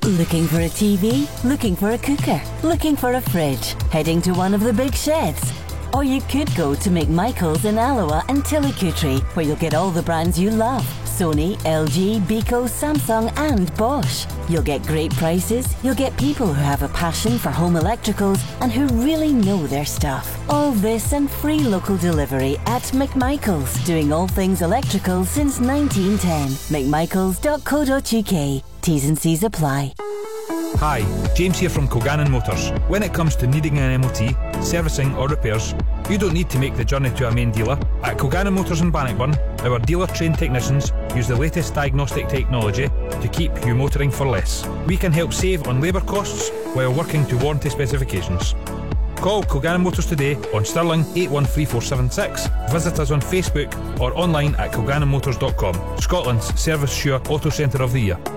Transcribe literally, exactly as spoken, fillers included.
Looking for a T V? Looking for a cooker? Looking for a fridge? Heading to one of the big sheds? Or you could go to McMichael's in Alloa and Tillicoultry, where you'll get all the brands you love. Sony, L G, Beko, Samsung and Bosch. You'll get great prices, you'll get people who have a passion for home electricals and who really know their stuff. All this and free local delivery at McMichael's, doing all things electrical since nineteen ten. mcmichaels dot co dot uk. T's and C's apply. Hi, James here from Kilgannon Motors. When it comes to needing an M O T, servicing or repairs, you don't need to make the journey to a main dealer. At Kilgannon Motors in Bannockburn, our dealer-trained technicians use the latest diagnostic technology to keep you motoring for less. We can help save on labour costs while working to warranty specifications. Call Kilgannon Motors today on Stirling eight one three four seven six. Visit us on Facebook or online at kilgannon motors dot com, Scotland's service sure auto centre of the year.